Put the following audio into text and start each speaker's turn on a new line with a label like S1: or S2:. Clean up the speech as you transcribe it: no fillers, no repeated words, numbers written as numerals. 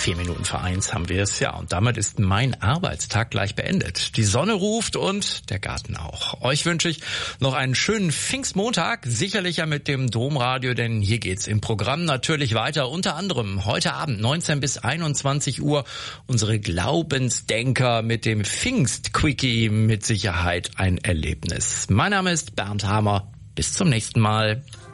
S1: 4 Minuten vor 1 haben wir es, ja. Und damit ist mein Arbeitstag gleich beendet. Die Sonne ruft und der Garten auch. Euch wünsche ich noch einen schönen Pfingstmontag. Sicherlich ja mit dem Domradio, denn hier geht's im Programm natürlich weiter. Unter anderem heute Abend 19 bis 21 Uhr unsere Glaubensdenker mit dem Pfingst-Quickie. Mit Sicherheit ein Erlebnis. Mein Name ist Bernd Hamer. Bis zum nächsten Mal.